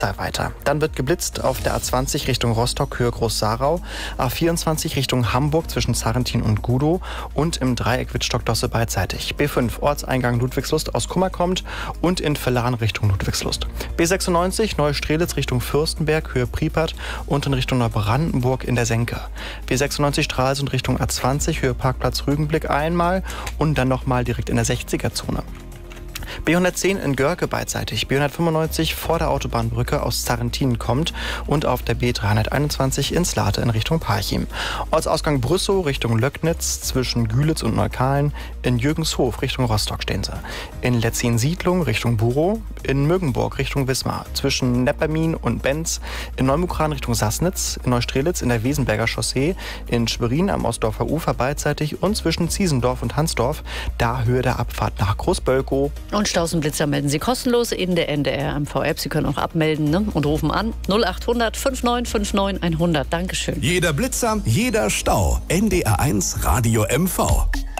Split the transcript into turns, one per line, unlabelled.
da weiter. Dann wird geblitzt auf der A20 Richtung Rostock, Höhe Groß-Sarau, A24 Richtung Hamburg zwischen Sarrentin und Gudow und im Dreieck Wittstock-Dosse beidseitig. B5 Ortseingang Ludwigslust aus Kummer kommt und in Verlan Richtung Ludwigslust. B96 Neustrelitz Richtung Fürstenberg, Höhe Priepert und in Richtung Neubrandenburg in der Senke. B96 Stralsund Richtung A20, Höhe Parkplatz Rügenblick einmal und dann nochmal direkt in der 60er-Zone. B110 in Görke beidseitig, B195 vor der Autobahnbrücke aus Sarrentin kommt und auf der B321 ins Late in Richtung Parchim. Ortsausgang Brüssow Richtung Löcknitz zwischen Gülitz und Neukalen, in Jürgenshof Richtung Rostock stehen sie. In Letzin-Siedlung Richtung Burow, in Mögenburg Richtung Wismar, zwischen Neppermin und Benz, in Neumukran Richtung Sassnitz, in Neustrelitz in der Wesenberger Chaussee, in Schwerin am Ostdorfer Ufer beidseitig und zwischen Ziesendorf und Hansdorf, da Höhe der Abfahrt nach Großbölkow.
Und Staus und Blitzer melden Sie kostenlos in der NDR MV-App. Sie können auch abmelden und rufen an 0800 5959 100. Dankeschön.
Jeder Blitzer, jeder Stau. NDR1 Radio MV.